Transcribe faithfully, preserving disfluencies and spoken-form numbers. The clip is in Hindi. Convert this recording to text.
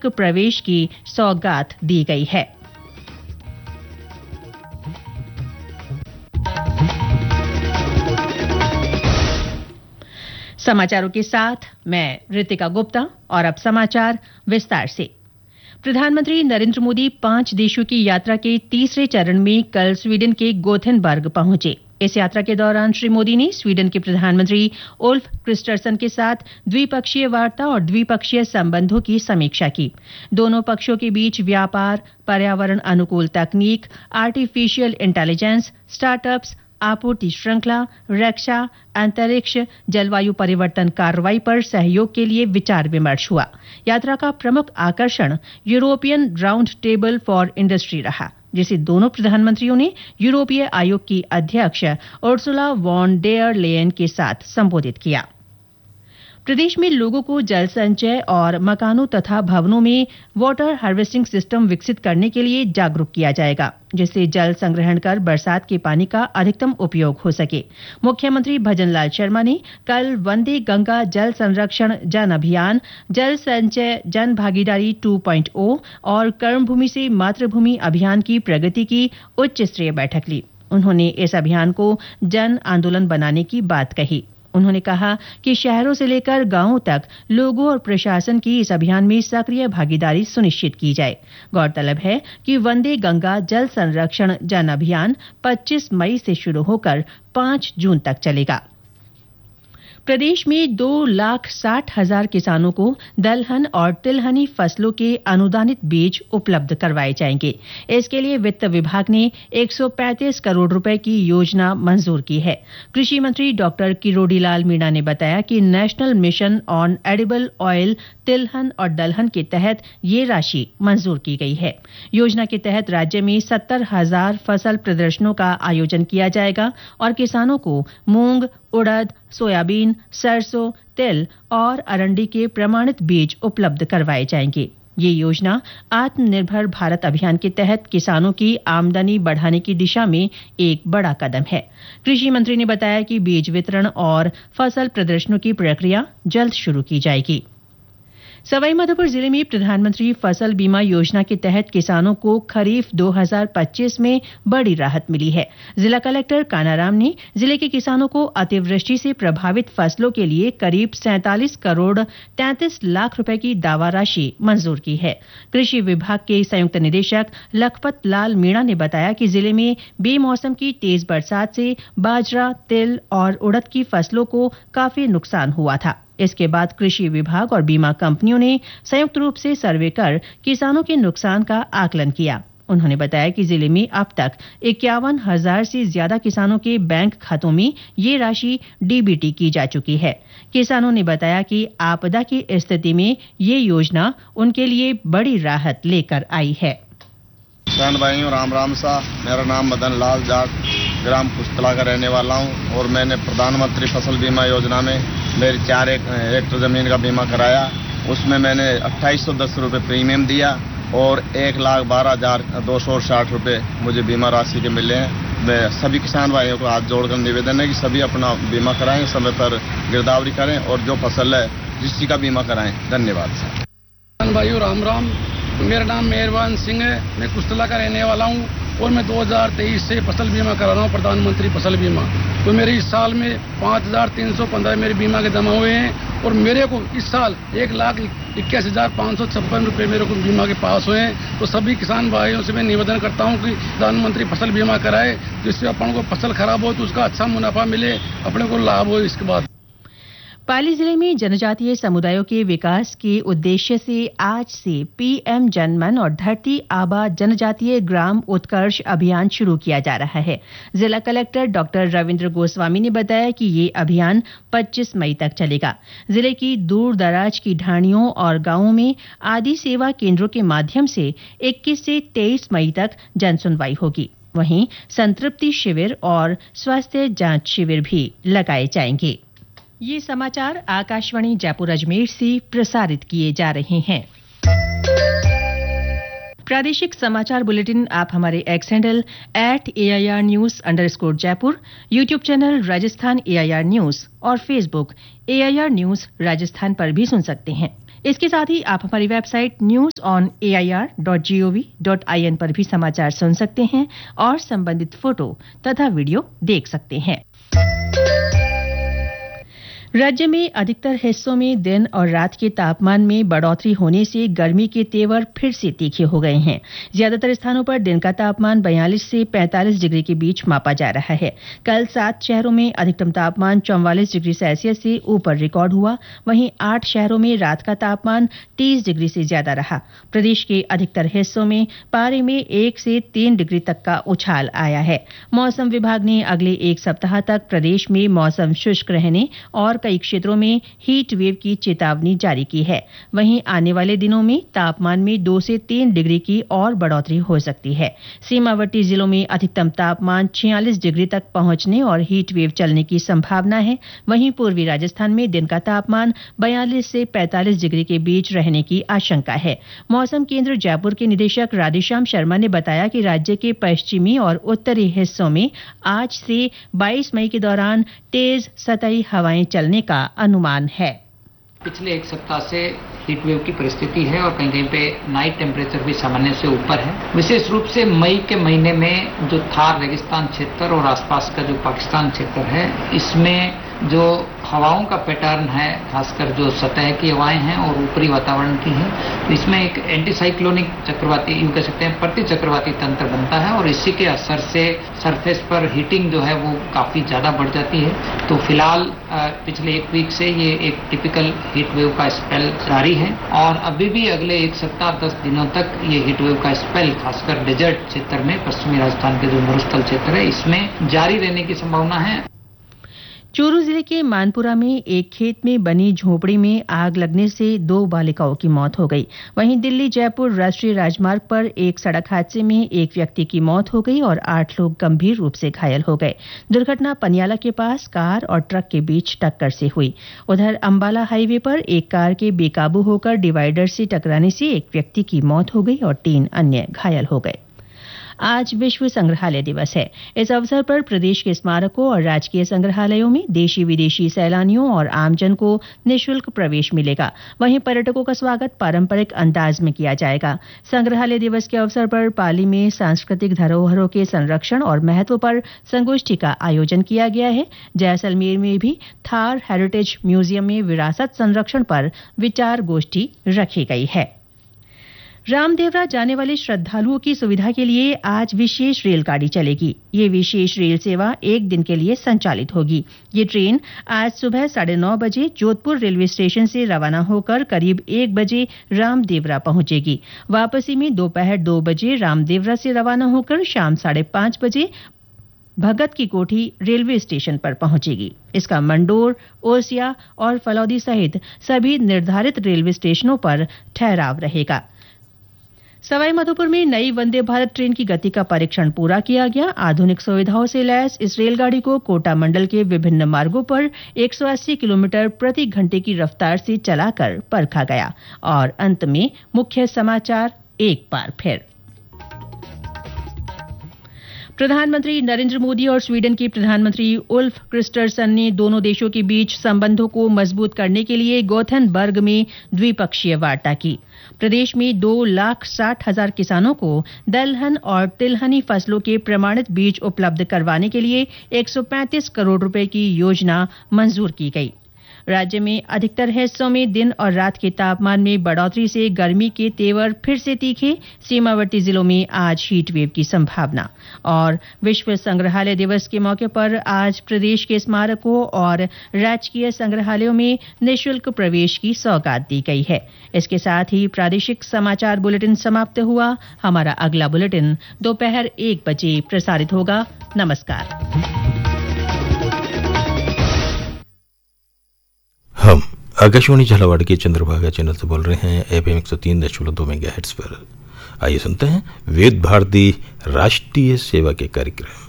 निःशुल्क प्रवेश की सौगात दी गई है। समाचारों के साथ मैं रितिका गुप्ता और अब समाचार विस्तार से। प्रधानमंत्री नरेंद्र मोदी पांच देशों की यात्रा के तीसरे चरण में कल स्वीडन के गोथेनबर्ग पहुंचे। इस यात्रा के दौरान श्री मोदी ने स्वीडन के प्रधानमंत्री उल्फ क्रिस्टरसन के साथ द्विपक्षीय वार्ता और द्विपक्षीय संबंधों की समीक्षा की। दोनों पक्षों के बीच व्यापार, पर्यावरण अनुकूल तकनीक, आर्टिफिशियल इंटेलिजेंस, स्टार्टअप्स, आपूर्ति श्रृंखला, रक्षा, अंतरिक्ष, जलवायु परिवर्तन कार्रवाई पर सहयोग के लिए विचार विमर्श हुआ। यात्रा का प्रमुख आकर्षण European round table for industry रहा, जिसे दोनों प्रधानमंत्रियों ने यूरोपीय आयोग की अध्यक्ष उर्सुला वॉन डेयर लेयन के साथ संबोधित किया। प्रदेश में लोगों को जल संचय और मकानों तथा भवनों में वाटर हार्वेस्टिंग सिस्टम विकसित करने के लिए जागरूक किया जाएगा, जिससे जल संग्रहण कर बरसात के पानी का अधिकतम उपयोग हो सके। मुख्यमंत्री भजनलाल शर्मा ने कल वंदे गंगा जल संरक्षण जन अभियान, जल संचय जन भागीदारी टू पॉइंट ओ और कर्मभूमि से मातृभूमि अभियान की प्रगति की उच्च स्तरीय बैठक ली। उन्होंने इस अभियान को जन आंदोलन बनाने की बात कही। उन्होंने कहा कि शहरों से लेकर गांवों तक लोगों और प्रशासन की इस अभियान में सक्रिय भागीदारी सुनिश्चित की जाए। गौरतलब है कि वंदे गंगा जल संरक्षण जन अभियान पच्चीस मई से शुरू होकर पांच जून तक चलेगा। प्रदेश में दो लाख साठ हजार किसानों को दलहन और तिलहनी फसलों के अनुदानित बीज उपलब्ध करवाए जाएंगे। इसके लिए वित्त विभाग ने एक सौ पैंतीस करोड़ रुपए की योजना मंजूर की है। कृषि मंत्री डॉक्टर किरोड़ीलाल मीणा ने बताया कि national mission on edible oil तिलहन और दलहन के तहत ये राशि मंजूर की गई है। योजना के तहत राज्य में सत्तर हजार फसल प्रदर्शनों का आयोजन किया जाएगा और किसानों को मूंग, उड़द, सोयाबीन, सरसों, तिल और अरंडी के प्रमाणित बीज उपलब्ध करवाए जाएंगे। ये योजना आत्मनिर्भर भारत अभियान के तहत किसानों की आमदनी बढ़ाने की दिशा में एक बड़ा कदम है। कृषि मंत्री ने बताया कि बीज वितरण और फसल प्रदर्शनों की प्रक्रिया जल्द शुरू की जाएगी। सवाईमाधोपुर जिले में प्रधानमंत्री फसल बीमा योजना के तहत किसानों को खरीफ दो हज़ार पच्चीस में बड़ी राहत मिली है। जिला कलेक्टर कानाराम ने जिले के किसानों को अतिवृष्टि से प्रभावित फसलों के लिए करीब सैंतालीस करोड़ तैंतीस लाख रुपए की दावा राशि मंजूर की है। कृषि विभाग के संयुक्त निदेशक लखपत लाल मीणा ने बताया कि जिले में बेमौसम की तेज बरसात से बाजरा, तिल और उड़द की फसलों को काफी नुकसान हुआ था। इसके बाद कृषि विभाग और बीमा कंपनियों ने संयुक्त रूप से सर्वे कर किसानों के नुकसान का आकलन किया। उन्होंने बताया कि जिले में अब तक इक्यावन हजार से ज्यादा किसानों के बैंक खातों में ये राशि डीबीटी की जा चुकी है। किसानों ने बताया कि आपदा की स्थिति में ये योजना उनके लिए बड़ी राहत लेकर आई है। किसान भाइयों, राम राम सा। मेरा नाम मदन लाल जाट, ग्राम कुस्तला का रहने वाला हूँ और मैंने प्रधानमंत्री फसल बीमा योजना में मेरी चार हेक्टेयर जमीन का बीमा कराया। उसमें मैंने अट्ठाईस सौ दस रुपये प्रीमियम दिया और एक लाख बारह हजार दो सौ साठ रुपये मुझे बीमा राशि के मिले हैं। मैं सभी किसान भाइयों को हाथ जोड़कर निवेदन है कि सभी अपना बीमा कराएं, समय पर गिरदावरी करें और जो फसल है जिसकी का बीमा कराएं। धन्यवाद सर। किसान भाइयों, राम राम। मेरा नाम मेहरबान सिंह है, मैं कुस्तला का रहने वाला हूँ और मैं दो हज़ार तेईस से फसल बीमा करा रहा हूँ, प्रधानमंत्री फसल बीमा। तो मेरे इस साल में पाँच हजार तीन सौ पंद्रह मेरे बीमा के जमा हुए हैं और मेरे को इस साल एक लाख इक्कीस हजार पाँच सौ छप्पन रुपये मेरे को बीमा के पास हुए हैं। तो सभी किसान भाइयों से मैं निवेदन करता हूँ कि प्रधानमंत्री फसल बीमा कराए, जिससे अपन को फसल खराब हो तो उसका अच्छा मुनाफा मिले, अपने को लाभ हो। इसके बाद पाली जिले में जनजातीय समुदायों के विकास के उद्देश्य से आज से पीएम जनमन और धरती आबा जनजातीय ग्राम उत्कर्ष अभियान शुरू किया जा रहा है। जिला कलेक्टर डॉक्टर रविंद्र गोस्वामी ने बताया कि ये अभियान पच्चीस मई तक चलेगा। जिले की दूर दराज की ढाणियों और गांवों में आदि सेवा केंद्रों के माध्यम से इक्कीस से तेईस मई तक जनसुनवाई होगी। वहीं संतृप्ति शिविर और स्वास्थ्य जांच शिविर भी लगाए जाएंगे। ये समाचार आकाशवाणी जयपुर अजमेर से प्रसारित किए जा रहे हैं। प्रादेशिक समाचार बुलेटिन आप हमारे x handle at AIR news underscore Jaipur, YouTube channel Rajasthan AIR news और फेसबुक एआईआर न्यूज राजस्थान पर भी सुन सकते हैं। इसके साथ ही आप हमारी website news on A I R dot G O V dot I N पर भी समाचार सुन सकते हैं और संबंधित फोटो तथा वीडियो देख सकते हैं। राज्य में अधिकतर हिस्सों में दिन और रात के तापमान में बढ़ोतरी होने से गर्मी के तेवर फिर से तीखे हो गए हैं। ज्यादातर स्थानों पर दिन का तापमान बयालीस से पैंतालीस डिग्री के बीच मापा जा रहा है। कल सात शहरों में अधिकतम तापमान चौवालीस डिग्री सेल्सियस से ऊपर रिकॉर्ड हुआ, वहीं आठ शहरों में रात का तापमान तीस डिग्री से ज्यादा रहा। प्रदेश के अधिकतर हिस्सों में पारे में एक से तीन डिग्री तक का उछाल आया है। मौसम विभाग ने अगले एक सप्ताह तक प्रदेश में मौसम शुष्क रहने और कई क्षेत्रों में हीट वेव की चेतावनी जारी की है। वहीं आने वाले दिनों में तापमान में दो से तीन डिग्री की और बढ़ोतरी हो सकती है। सीमावर्ती जिलों में अधिकतम तापमान छियालीस डिग्री तक पहुंचने और हीट वेव चलने की संभावना है। वहीं पूर्वी राजस्थान में दिन का तापमान बयालीस से पैंतालीस डिग्री के बीच रहने की आशंका है। मौसम केंद्र जयपुर के निदेशक राधेश्याम शर्मा ने बताया कि राज्य के पश्चिमी और उत्तरी हिस्सों में आज से बाईस मई के दौरान तेज सतही हवाएं चलने का अनुमान है। पिछले एक सप्ताह से हीट वेव की परिस्थिति है और कहीं कहीं पे नाइट टेम्परेचर भी सामान्य से ऊपर है। विशेष रूप से मई के महीने में जो थार रेगिस्तान क्षेत्र और आसपास का जो पाकिस्तान क्षेत्र है, इसमें जो हवाओं का पैटर्न है, खासकर जो सतह की हवाएं हैं और ऊपरी वातावरण की है, तो इसमें एक एंटी साइक्लोनिक चक्रवाती, यूं कह सकते हैं प्रति चक्रवाती तंत्र बनता है और इसी के असर से सरफेस पर हीटिंग जो है वो काफी ज्यादा बढ़ जाती है। तो फिलहाल पिछले एक वीक से ये एक टिपिकल हीट वेव का स्पेल जारी है और अभी भी अगले एक सप्ताह दस दिनों तक ये हीट वेव का स्पेल खासकर डेजर्ट क्षेत्र में, पश्चिमी राजस्थान के जो मरुस्थल क्षेत्र है, इसमें जारी रहने की संभावना है। चूरू जिले के मानपुरा में एक खेत में बनी झोपड़ी में आग लगने से दो बालिकाओं की मौत हो गई। वहीं दिल्ली जयपुर राष्ट्रीय राजमार्ग पर एक सड़क हादसे में एक व्यक्ति की मौत हो गई और आठ लोग गंभीर रूप से घायल हो गए। दुर्घटना पनियाला के पास कार और ट्रक के बीच टक्कर से हुई। उधर अंबाला हाईवे पर एक कार के बेकाबू होकर डिवाइडर से टकराने से एक व्यक्ति की मौत हो गई और तीन अन्य घायल हो गए। आज विश्व संग्रहालय दिवस है। इस अवसर पर प्रदेश के स्मारकों और राजकीय संग्रहालयों में देशी विदेशी सैलानियों और आमजन को निःशुल्क प्रवेश मिलेगा। वहीं पर्यटकों का स्वागत पारंपरिक अंदाज में किया जाएगा। संग्रहालय दिवस के अवसर पर पाली में सांस्कृतिक धरोहरों के संरक्षण और महत्व पर संगोष्ठी का आयोजन किया गया है। जैसलमेर में भी थार हेरिटेज म्यूजियम में विरासत संरक्षण पर विचार गोष्ठी रखी गई है। रामदेवरा जाने वाले श्रद्धालुओं की सुविधा के लिए आज विशेष रेलगाड़ी चलेगी। ये विशेष रेल सेवा एक दिन के लिए संचालित होगी। ये ट्रेन आज सुबह साढ़े नौ बजे जोधपुर रेलवे स्टेशन से रवाना होकर करीब एक बजे रामदेवरा पहुंचेगी। वापसी में दोपहर दो बजे रामदेवरा से रवाना होकर शाम साढ़े पांच बजे भगत की कोठी रेलवे स्टेशन पर पहुंचेगी। इसका मंडोर, ओसिया और फलौदी सहित सभी निर्धारित रेलवे स्टेशनों पर ठहराव रहेगा। सवाई माधोपुर में नई वंदे भारत ट्रेन की गति का परीक्षण पूरा किया गया। आधुनिक सुविधाओं से लैस इस रेलगाड़ी को कोटा मंडल के विभिन्न मार्गों पर एक सौ अस्सी किलोमीटर प्रति घंटे की रफ्तार से चलाकर परखा गया। और अंत में मुख्य समाचार एक बार फिर। प्रधानमंत्री नरेंद्र मोदी और स्वीडन के प्रधानमंत्री उल्फ क्रिस्टरसन ने दोनों देशों के बीच संबंधों को मजबूत करने के लिए गोथेनबर्ग में द्विपक्षीय वार्ता की। प्रदेश में दो लाख साठ हजार किसानों को दलहन और तिलहनी फसलों के प्रमाणित बीज उपलब्ध करवाने के लिए एक सौ पैंतीस करोड़ रुपए की योजना मंजूर की गई। राज्य में अधिकतर हिस्सों में दिन और रात के तापमान में बढ़ोतरी से गर्मी के तेवर फिर से तीखे। सीमावर्ती जिलों में आज हीट वेव की संभावना। और विश्व संग्रहालय दिवस के मौके पर आज प्रदेश के स्मारकों और राजकीय संग्रहालयों में निःशुल्क प्रवेश की सौगात दी गई है। इसके साथ ही प्रादेशिक समाचार बुलेटिन समाप्त हुआ। हमारा अगला बुलेटिन दोपहर एक बजे प्रसारित होगा। नमस्कार। हम आकाशवाणी झालावाड़ के चंद्रभागा चैनल से बोल रहे हैं एफ एम एक सौ तीन दशमलव दो मेगाहर्ट्ज पर। आइए सुनते हैं वेद भारती राष्ट्रीय सेवा के कार्यक्रम।